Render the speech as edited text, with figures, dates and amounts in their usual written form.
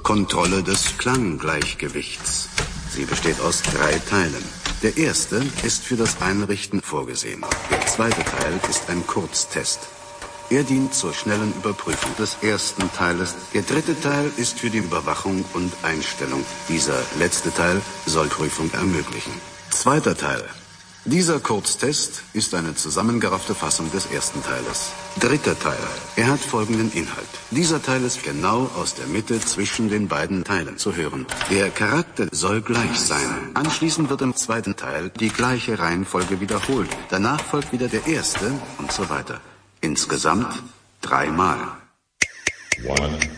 Kontrolle des Klanggleichgewichts. Sie besteht aus 3 Teilen. Der erste ist für das Einrichten vorgesehen. Der zweite Teil ist ein Kurztest. Er dient zur schnellen Überprüfung des ersten Teiles. Der dritte Teil ist für die Überwachung und Einstellung. Dieser letzte Teil soll Prüfung ermöglichen. Zweiter Teil. Dieser Kurztest ist eine zusammengeraffte Fassung des ersten Teiles. Dritter Teil. Er hat folgenden Inhalt. Dieser Teil ist genau aus der Mitte zwischen den beiden Teilen zu hören. Der Charakter soll gleich sein. Anschließend wird im zweiten Teil die gleiche Reihenfolge wiederholt. Danach folgt wieder der erste und so weiter. Insgesamt 3 Mal. 1